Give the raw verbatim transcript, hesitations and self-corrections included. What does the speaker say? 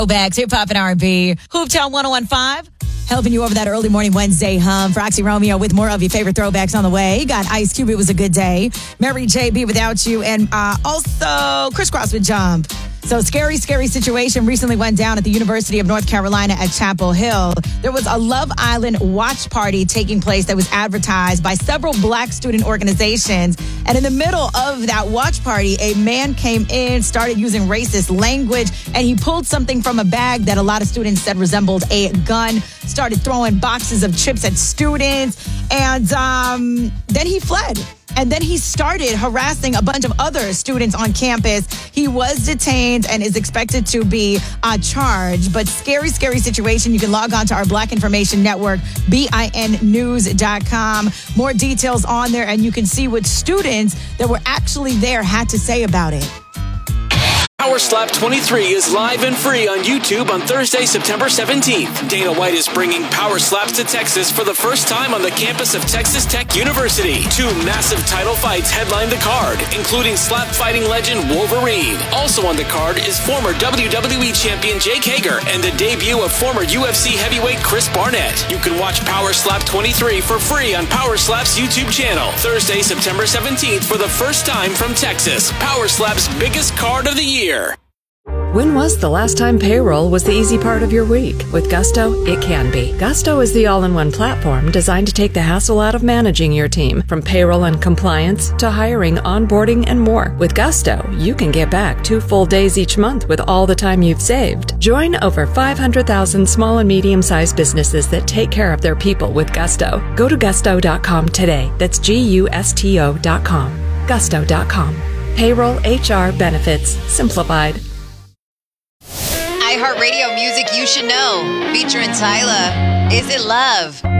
Throwbacks, hip hop and R and B. Hooptown one oh one point five. Helping you over that early morning Wednesday hum. Roxy Romeo with more of your favorite throwbacks on the way. Got Ice Cube, It Was a Good Day. Mary J. B. Without You. And uh, also Crisscross with Jump. So scary, scary situation recently went down at the University of North Carolina at Chapel Hill. There was a Love Island watch party taking place that was advertised by several black student organizations. And in the middle of that watch party, a man came in, started using racist language, and he pulled something from a bag that a lot of students said resembled a gun, started throwing boxes of chips at students, and um, then he fled. And then he started harassing a bunch of other students on campus. He was detained and is expected to be uh, charged. But scary, scary situation. You can log on to our Black Information Network, B I N news dot com. More details on there, and you can see what students that were actually there had to say about it. Power Slap twenty-three is live and free on YouTube on Thursday, September seventeenth. Dana White is bringing Power Slaps to Texas for the first time on the campus of Texas Tech University. Two massive title fights headline the card, including slap fighting legend Wolverine. Also on the card is former W W E champion Jake Hager and the debut of former U F C heavyweight Chris Barnett. You can watch Power Slap twenty-three for free on Power Slap's YouTube channel. Thursday, September seventeenth for the first time from Texas. Power Slap's biggest card of the year. When was the last time payroll was the easy part of your week? With Gusto, it can be. Gusto is the all-in-one platform designed to take the hassle out of managing your team, from payroll and compliance to hiring, onboarding, and more. With Gusto, you can get back two full days each month with all the time you've saved. Join over five hundred thousand small and medium-sized businesses that take care of their people with Gusto. Go to gusto dot com today. That's G U S T O dot com. gusto dot com. Payroll, H R, benefits, simplified. iHeartRadio music you should know. Featuring Tyla. Is It Love?